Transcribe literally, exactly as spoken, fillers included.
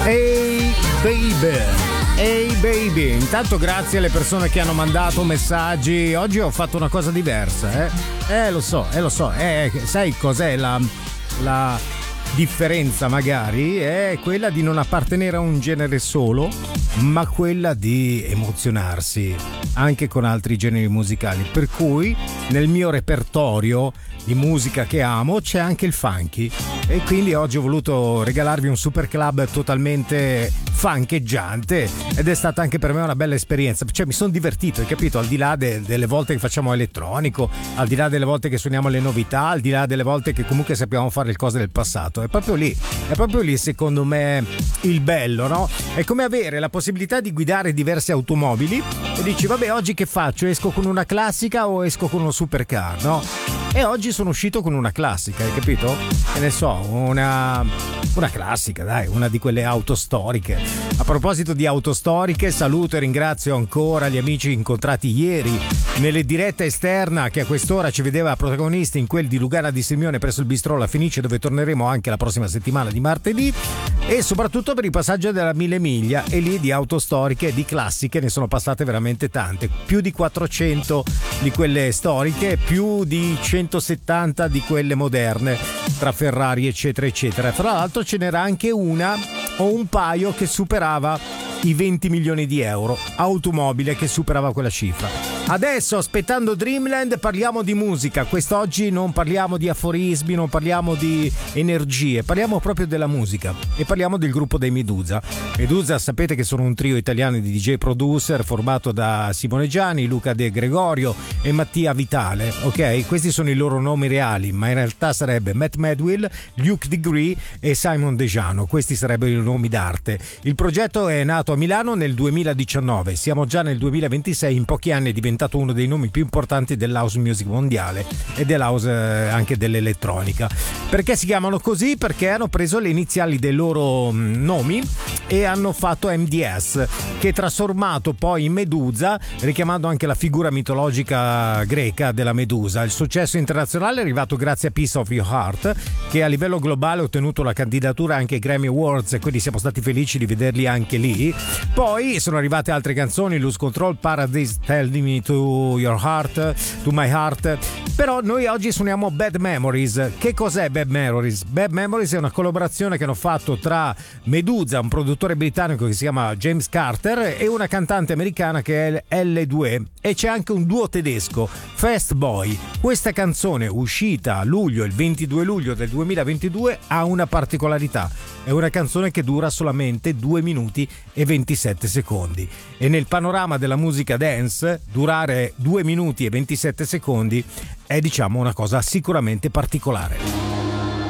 Hey baby, hey baby. Intanto grazie alle persone che hanno mandato messaggi. Oggi ho fatto una cosa diversa, eh? Eh lo so, eh lo so. Eh, sai cos'è la, la differenza magari? È quella di non appartenere a un genere solo, ma quella di emozionarsi anche con altri generi musicali. Per cui nel mio repertorio di musica che amo c'è anche il funky, e quindi oggi ho voluto regalarvi un super club totalmente funcheggiante, ed è stata anche per me una bella esperienza. Cioè mi sono divertito, hai capito? Al di là de- delle volte che facciamo elettronico, al di là delle volte che suoniamo le novità, al di là delle volte che comunque sappiamo fare le cose del passato, è proprio lì, è proprio lì secondo me il bello, no? È come avere la possibilità di guidare diverse automobili e dici vabbè, oggi che faccio? Esco con una classica o esco con uno supercar, no? E oggi sono uscito con una classica, hai capito? Che ne so, una, una classica, dai, una di quelle auto storiche. A proposito di auto storiche, saluto e ringrazio ancora gli amici incontrati ieri nelle dirette esterna, che a quest'ora ci vedeva protagonisti in quel di Lugana di Sirmione presso il Bistrò La Fenice, dove torneremo anche la prossima settimana di martedì, e soprattutto per il passaggio della Mille Miglia, e lì di auto storiche e di classiche ne sono passate veramente tante, più di quattrocento di quelle storiche, più di centosettanta di quelle moderne, tra Ferrari eccetera eccetera. Tra l'altro ce n'era anche una o un paio che superava i venti milioni di euro, automobile che superava quella cifra. Adesso, aspettando Dreamland, parliamo di musica. Quest'oggi non parliamo di aforismi, non parliamo di energie, parliamo proprio della musica, e parliamo del gruppo dei Medusa. Medusa, sapete che sono un trio italiano di D J producer formato da Simone Gianni, Luca De Gregorio e Mattia Vitale, ok? Questi sono i loro nomi reali, ma in realtà sarebbe Matt Madwill, Luke Degree e Simon Dejano. Questi sarebbero i nomi d'arte. Il progetto è nato a Milano nel duemiladiciannove, siamo già nel duemilaventisei, in pochi anni è diventato uno dei nomi più importanti dell'house music mondiale e dell'house eh, anche dell'elettronica. Perché si chiamano così? Perché hanno preso le iniziali dei loro mh, nomi e hanno fatto M D S, che è trasformato poi in Medusa, richiamando anche la figura mitologica greca della Medusa. Il successo internazionale è arrivato grazie a Piece of Your Heart, che a livello globale ha ottenuto la candidatura anche ai Grammy Awards, e quindi siamo stati felici di vederli anche lì. Poi sono arrivate altre canzoni, Lose Control, Paradise, Tell Me to Your Heart, To My Heart. Però noi oggi suoniamo Bad Memories. Che cos'è Bad Memories? Bad Memories è una collaborazione che hanno fatto tra Medusa, un produttore britannico che si chiama James Carter, e una cantante americana che è L due, e c'è anche un duo tedesco, Fast Boy. Questa canzone, uscita a luglio, il ventidue luglio del duemilaventidue, ha una particolarità: è una canzone che dura solamente due minuti e ventisette secondi, e nel panorama della musica dance durare due minuti e ventisette secondi è, diciamo, una cosa sicuramente particolare.